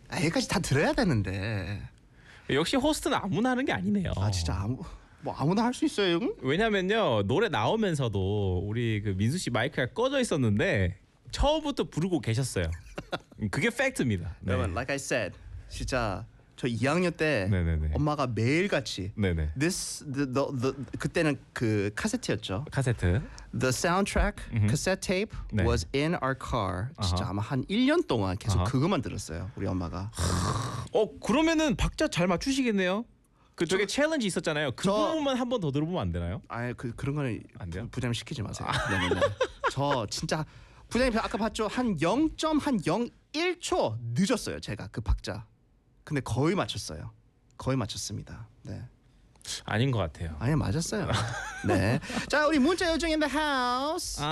여기까지 다 들어야 되는데. 역시 호스트는 아무나 하는 게 아니네요. 진짜 아무나 할 수 있어요. 응? 왜냐면요 노래 나오면서도 우리 그 민수 씨 마이크가 꺼져 있었는데 처음부터 부르고 계셨어요. 그게 팩트입니다. 네. 여러분, like I said, 진짜 저 2학년 때 네네네. 엄마가 매일같이 네네. 그때는 그 카세트였죠. 카세트. The soundtrack cassette tape 네. was in our car. 진짜 아마 한 1년 동안 계속 그것만 들었어요. 우리 엄마가. 그러면은 박자 잘 맞추시겠네요. 저게 챌린지 있었잖아요. 그 부분만 한 번 더 들어보면 안 되나요? 그런 거는 안 돼요? 부장님 시키지 마세요. 네네네. 저 진짜 부장님 아까 봤죠? 한 0.01초 늦었어요. 제가 그 박자. 근데 거의 맞췄어요. 거의 맞췄습니다. 네. 아닌 것 같아요. 아니 맞았어요. 네. 자, 우리 문자 요정 in the house.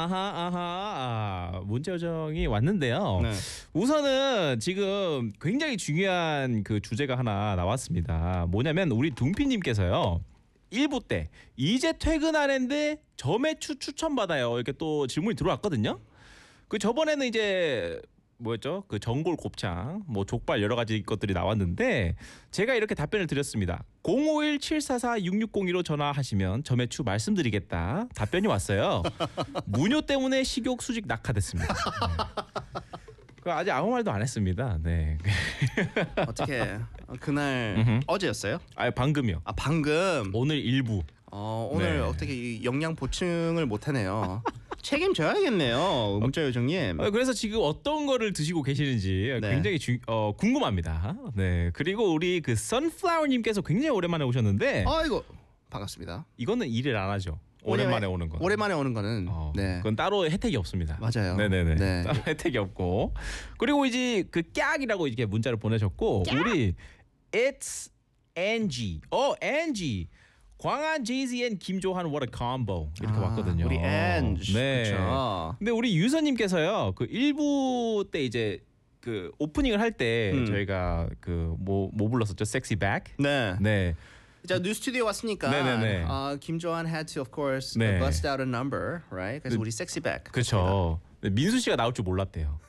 문자 요정이 왔는데요. 네. 우선은 지금 굉장히 중요한 그 주제가 하나 나왔습니다. 뭐냐면 우리 둥피님께서요. 1부 때 이제 퇴근하는데 점액추 추천 받아요. 이렇게 또 질문이 들어왔거든요. 그 저번에는 이제 뭐였죠? 그 전골 곱창, 뭐 족발 여러 가지 것들이 나왔는데 제가 이렇게 답변을 드렸습니다. 051-744-6602로 전화하시면 점액추 말씀드리겠다. 답변이 왔어요. 무뇨 때문에 식욕 수직 낙하됐습니다. 네. 아직 아무 말도 안 했습니다. 네. 어떻게 그날 어제였어요? 방금요. 방금. 오늘 일부. 오늘 네. 어떻게 이 영양 보충을 못 하네요. 책임져야겠네요, 문자 요정님. 그래서 지금 어떤 거를 드시고 계시는지 네. 굉장히 궁금합니다. 네. 그리고 우리 그 선플라워님께서 굉장히 오랜만에 오셨는데, 아이고 반갑습니다. 이거는 일을 안 하죠. 오랜만에 오는 거. 오랜만에 오는 거는 네. 그건 따로 혜택이 없습니다. 맞아요. 네네네. 네. 따로 혜택이 없고. 그리고 이제 그 깍이라고 이렇게 문자를 보내셨고, 우리 It's Angie. Angie. 광한 제이지 앤 김조한 what a combo 이렇게 왔거든요. 우리 Ange. 네. 그렇죠. 근데 우리 유서님께서요. 그 1부 때 이제 그 오프닝을 할 때 저희가 그 뭐 불렀었죠? Sexy Back. 네. 네. 자, 뉴 스튜디오 왔으니까 네네네. 김조한 had to of course 네. bust out a number, right? 그래서 우리 섹시 백. 그렇죠. 민수 씨가 나올 줄 몰랐대요.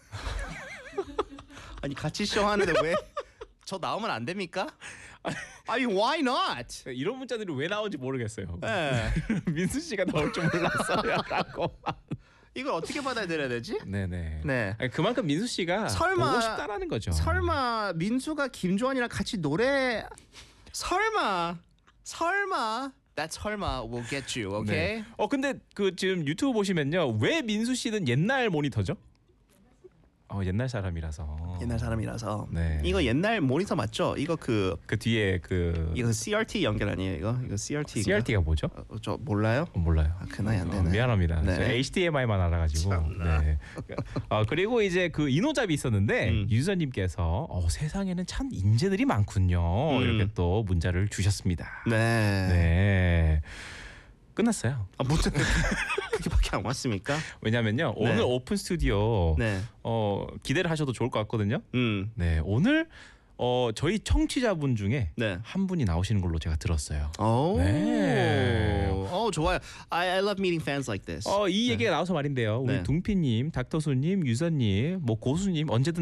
아니 같이 쇼 하는데 왜 저 나오면 안 됩니까? 아니 why not? 이런 문자들이 왜 나온지 모르겠어요. 네. 민수 씨가 나올 줄 몰랐어요라고. 이걸 어떻게 받아들여야 되지? 네네. 네. 아니, 그만큼 민수 씨가 보고 싶다라는 거죠. 설마 민수가 김조한이랑 같이 노래 설마 That 설마 will get you, okay? 네. 근데 그 지금 유튜브 보시면요. 왜 민수 씨는 옛날 모니터죠? 옛날 사람이라서. 옛날 사람이라서. 네. 이거 옛날 모니터 맞죠? 이거 그 뒤에 이거 CRT 연결 아니에요? 이거 CRT. CRT가 뭐죠? 저 몰라요? 몰라요. 그 나이 안 되네. 미안합니다. 네. 저 HDMI만 알아가지고. 네. 그리고 이제 그 인호잡이 있었는데 유저님께서 세상에는 참 인재들이 많군요. 이렇게 또 문자를 주셨습니다. 네. 네. 끝났어요. 문자 그렇게밖에 안 왔습니까? 왜냐면요. 네. 오늘 오픈 스튜디오 네. 기대를 하셔도 좋을 것 같거든요. 네. 오늘 저희 청취자분 중에 네. 한 분이 나오시는 걸로 제가 들었어요. 오. 네. 좋아요. I love meeting fans like this. 이 얘기가 나와서 말인데요. 우리 네. 둥피님, 닥터수님, 유선님, 뭐 고수님 언제든